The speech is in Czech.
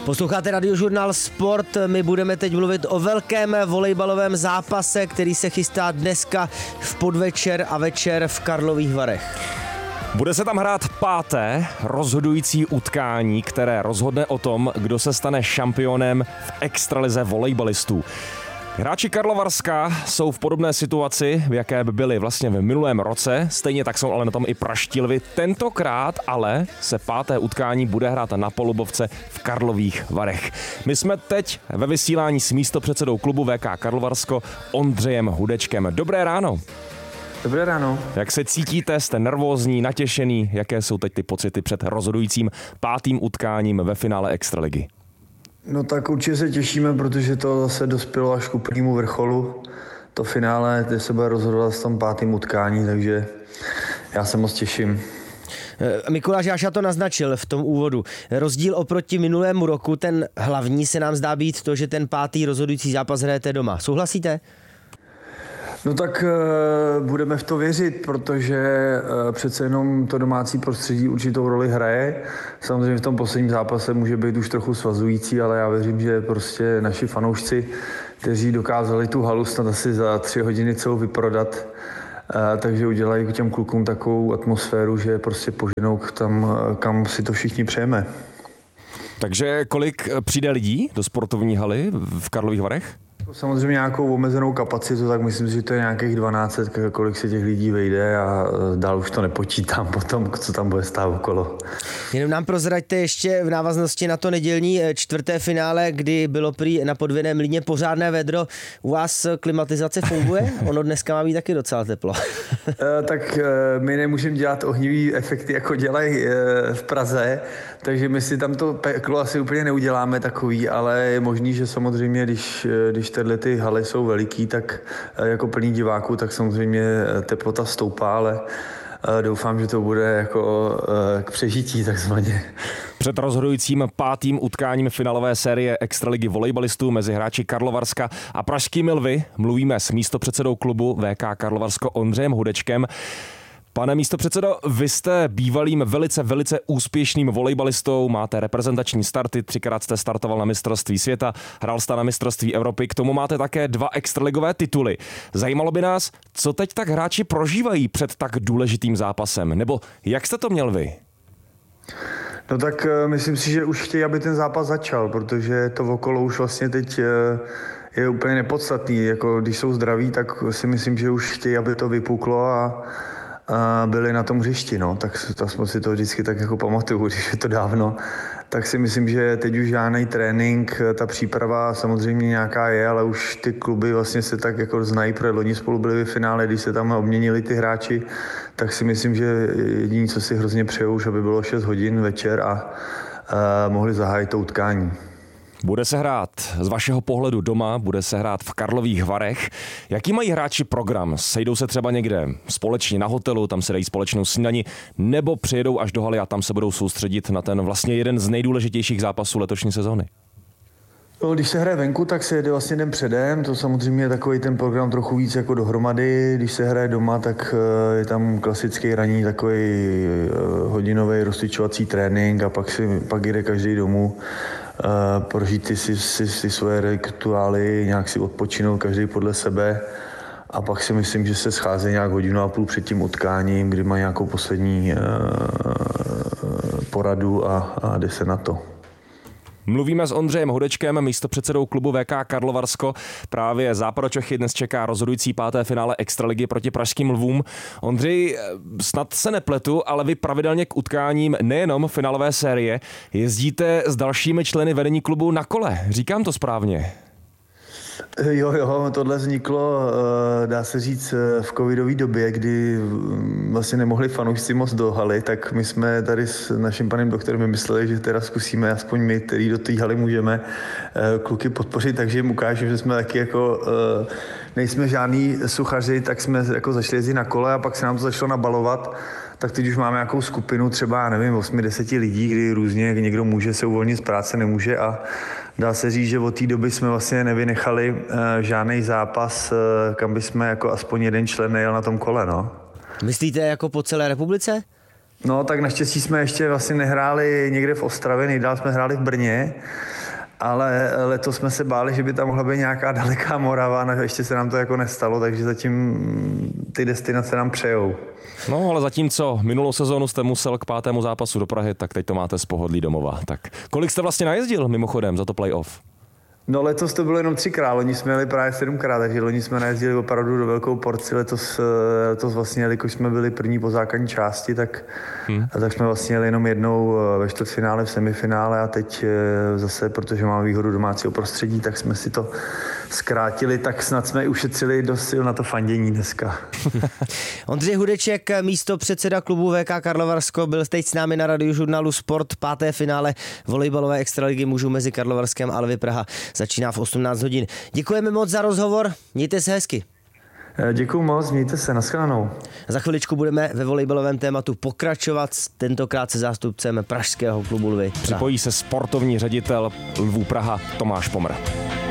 Posloucháte Radiožurnál Sport, my budeme teď mluvit o velkém volejbalovém zápase, který se chystá dneska v podvečer a večer v Karlových Varech. Bude se tam hrát páté rozhodující utkání, které rozhodne o tom, kdo se stane šampionem v extralize volejbalistů. Hráči Karlovarska jsou v podobné situaci, v jaké by byli vlastně v minulém roce, stejně tak jsou ale na tom i praští lvi. Tentokrát ale se páté utkání bude hrát na Polubovce v Karlových Varech. My jsme teď ve vysílání s místopředsedou klubu VK Karlovarsko Ondřejem Hudečkem. Dobré ráno. Dobré ráno. Jak se cítíte? Jste nervózní, natěšený? Jaké jsou teď ty pocity před rozhodujícím pátým utkáním ve finále extraligy? No tak určitě se těšíme, protože to zase dospělo až k úplnému vrcholu. To finále, kde se bude rozhodovat v tom pátém utkání, takže já se moc těším. Mikuláš Jáša to naznačil v tom úvodu. Rozdíl oproti minulému roku, ten hlavní se nám zdá být to, že ten pátý rozhodující zápas hrajete doma. Souhlasíte? No tak budeme v to věřit, protože přece jenom to domácí prostředí určitou roli hraje. Samozřejmě v tom posledním zápase může být už trochu svazující, ale já věřím, že prostě naši fanoušci, kteří dokázali tu halu snad asi za 3 hodiny celou vyprodat, takže udělají těm klukům takovou atmosféru, že prostě poženou tam, kam si to všichni přejeme. Takže kolik přijde lidí do sportovní haly v Karlových Varech? Samozřejmě nějakou omezenou kapacitu, tak myslím si, že to je nějakých 12, kolik se těch lidí vejde a dál už to nepočítám potom, co tam bude stát okolo. Jenom nám prozraďte ještě v návaznosti na to nedělní 4. finále, kdy bylo prý na Podvěném Mlýně pořádné vedro. U vás klimatizace funguje? Ono dneska má být taky docela teplo. Tak my nemůžeme dělat ohnivý efekty, jako dělají v Praze, takže my si tam to peklo asi úplně neuděláme takový, ale je možný, že samozřejmě, když tyhle ty haly jsou veliký, tak jako plný diváků, tak samozřejmě teplota stoupá, ale doufám, že to bude jako k přežití takzvaně. Před rozhodujícím pátým utkáním finalové série extraligy volejbalistů mezi hráči Karlovarska a pražskými lvy mluvíme s místopředsedou klubu VK Karlovarsko Ondřejem Hudečkem. Pane místopředsedo, vy jste bývalým velice úspěšným volejbalistou, máte reprezentační starty, 3krát jste startoval na mistrovství světa, hrál jste na mistrovství Evropy, k tomu máte také 2 extraligové tituly. Zajímalo by nás, co teď tak hráči prožívají před tak důležitým zápasem, nebo jak jste to měl vy? No tak myslím si, že už chtějí, aby ten zápas začal, protože to okolo už vlastně teď je úplně nepodstatný. Jako když jsou zdraví, tak si myslím, že už chtějí, aby to vypuklo a byli na tom hřišti, no, tak jsme si to vždycky tak jako pamatuju, když je to dávno, tak si myslím, že teď už žádný trénink, ta příprava samozřejmě nějaká je, ale už ty kluby vlastně se tak jako znají, protože loni spolu byli ve finále, když se tam obměnili ty hráči, tak si myslím, že jediné, co si hrozně přejou, už aby bylo 6 hodin večer a mohli zahájit to utkání. Bude se hrát z vašeho pohledu doma, bude se hrát v Karlových Varech. Jaký mají hráči program? Sejdou se třeba někde společně na hotelu, tam se dají společnou snídani, nebo přijedou až do haly a tam se budou soustředit na ten vlastně jeden z nejdůležitějších zápasů letošní sezóny? No, když se hraje venku, tak se jede vlastně den předem, to samozřejmě je takový ten program trochu víc jako dohromady. Když se hraje doma, tak je tam klasický ranní takový hodinový rozcvičovací trénink a pak jde každý domů. Prožít si svoje rituály, nějak si odpočinout každý podle sebe a pak si myslím, že se schází nějak 1,5 hodiny před tím utkáním, kdy má nějakou poslední poradu a jde se na to. Mluvíme s Ondřejem Hudečkem, místopředsedou klubu VK Karlovarsko. Právě Západočechy dnes čeká rozhodující 5. finále extraligy proti pražským lvům. Ondřej, snad se nepletu, ale vy pravidelně k utkáním nejenom finálové série jezdíte s dalšími členy vedení klubu na kole. Říkám to správně? Jo, tohle vzniklo, dá se říct, v covidové době, kdy vlastně nemohli fanoušci moc do haly, tak my jsme tady s naším panem doktorem vymysleli, že teda zkusíme aspoň my, který do té haly můžeme kluky podpořit, takže jim ukážeme, že jsme taky jako nejsme žádný suchaři, tak jsme jako začali jezdit na kole a pak se nám to začalo nabalovat. Tak teď už máme nějakou skupinu třeba, nevím, 8-10 lidí, kdy různě někdo může se uvolnit z práce, nemůže a dá se říct, že od té doby jsme vlastně nevynechali žádný zápas, kam bychom jako aspoň jeden člen nejel na tom kole, no. Myslíte jako po celé republice? No tak naštěstí jsme ještě vlastně nehráli někde v Ostravě, nejdál jsme hráli v Brně, ale letos jsme se báli, že by tam mohla být nějaká daleká Morava, no ještě se nám to jako nestalo, takže zatím ty destinace nám přejou. No, ale zatímco minulou sezónu jste musel k 5. zápasu do Prahy, tak teď to máte z pohodlí domova. Tak kolik jste vlastně najezdil mimochodem za to playoff? No letos to bylo jenom 3krát, loni jsme jeli právě 7krát, takže loni jsme najezdili opravdu do velkou porci, letos vlastně, jelikož jsme byli první po základní části, tak jsme vlastně jeli jenom jednou ve čtvrtfinále, v semifinále a teď zase, protože máme výhodu domácího prostředí, tak jsme si to zkrátili, tak snad jsme ušetřili dost sil na to fandění dneska. Ondřej Hudeček, místopředseda klubu VK Karlovarsko, byl teď s námi na Radiožurnálu Sport. 5. finále volejbalové extraligy mužů mezi Karlovarskem a Lvy Praha začíná v 18 hodin. Děkujeme moc za rozhovor, mějte se hezky. Děkuju moc, mějte se, nashledanou. Za chviličku budeme ve volejbalovém tématu pokračovat, tentokrát se zástupcem pražského klubu Lvy Praha. Připojí se sportovní ředitel Lvů Praha Tomáš Pomr.